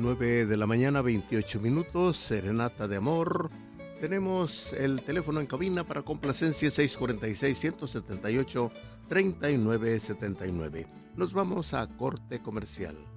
9 de la mañana, 28 minutos, Serenata de Amor. Tenemos el teléfono en cabina para complacencia 646-178-3979. Nos vamos a corte comercial.